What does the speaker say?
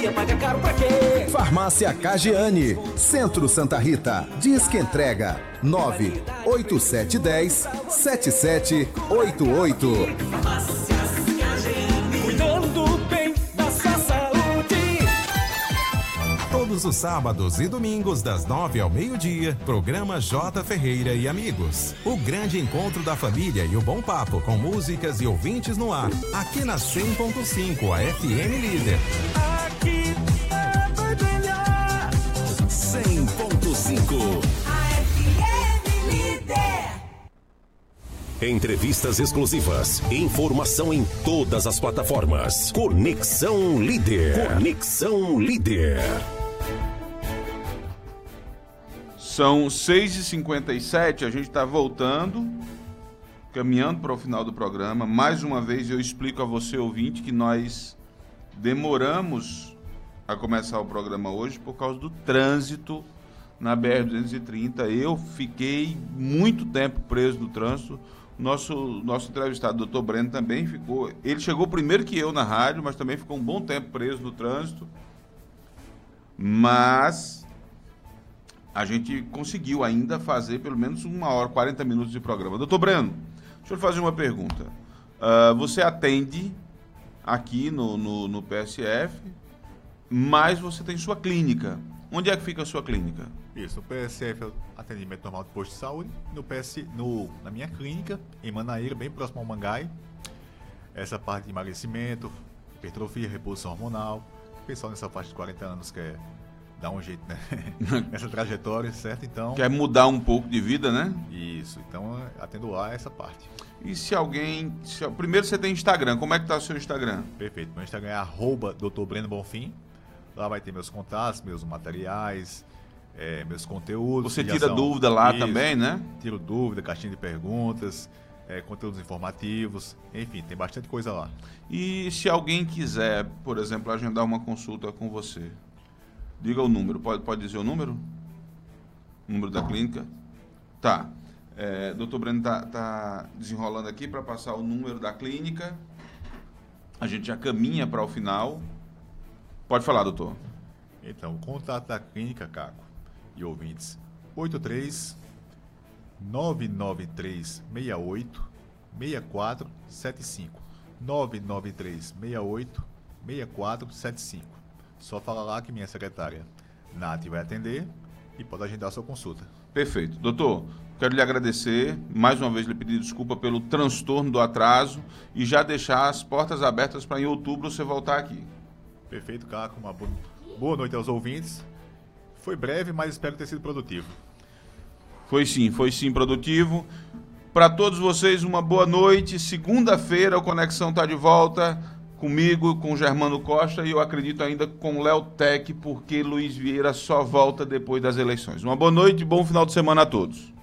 Paga caro pra quê? Farmácia Cagiane, Centro Santa Rita. Disque entrega 98710-7788. Cuidando bem da sua saúde. Todos os sábados e domingos, das 9 ao meio-dia, programa J. Ferreira e Amigos. O grande encontro da família e o bom papo, com músicas e ouvintes no ar. Aqui na 100.5, a FM Líder. Aqui vai brilhar. 100.5. A FM Líder. Entrevistas exclusivas, informação em todas as plataformas. Conexão Líder. Conexão Líder. São 6h57, a gente está voltando, caminhando para o final do programa. Mais uma vez eu explico a você, ouvinte, que nós demoramos a começar o programa hoje por causa do trânsito na BR-230. Eu fiquei muito tempo preso no trânsito. Nosso entrevistado, doutor Breno, também ficou. Ele chegou primeiro que eu na rádio, mas também ficou um bom tempo preso no trânsito. Mas a gente conseguiu ainda fazer pelo menos 1 hora, 40 minutos de programa. Doutor Breno, deixa eu lhe fazer uma pergunta. Você atende aqui no PSF, mas você tem sua clínica. Onde é que fica a sua clínica? Isso, no PSF é atendimento normal de posto de saúde, na minha clínica, em Manaíra, bem próximo ao Mangai. Essa parte de emagrecimento, hipertrofia, reposição hormonal. O pessoal nessa faixa de 40 anos quer dar um jeito, né? Nessa trajetória, certo? Então... Quer mudar um pouco de vida, né? Isso, então atendo lá essa parte. E se alguém... Primeiro você tem Instagram, como é que tá o seu Instagram? Perfeito, meu Instagram é @Dr. Breno Bonfim. Lá vai ter meus contatos, meus materiais, meus conteúdos. Você tira dúvida lá também, né? Tiro dúvida, caixinha de perguntas, conteúdos informativos, enfim, tem bastante coisa lá. E se alguém quiser, por exemplo, agendar uma consulta com você, diga o número, pode dizer o número? O número da clínica? Tá. Doutor Breno tá desenrolando aqui para passar o número da clínica. A gente já caminha para o final. Pode falar, doutor. Então, o contato da clínica, Caco e ouvintes, 83 993 68 6475. 993 68 6475. Só fala lá que minha secretária, Nath, vai atender e pode agendar a sua consulta. Perfeito. Doutor, quero lhe agradecer, mais uma vez lhe pedir desculpa pelo transtorno do atraso e já deixar as portas abertas para em outubro você voltar aqui. Perfeito, Caco. Uma boa noite aos ouvintes. Foi breve, mas espero ter sido produtivo. Foi sim produtivo. Para todos vocês, uma boa noite. Segunda-feira, o Conexão está de volta comigo, com Germano Costa e eu acredito ainda com Léo Tec, porque Luiz Vieira só volta depois das eleições. Uma boa noite e bom final de semana a todos.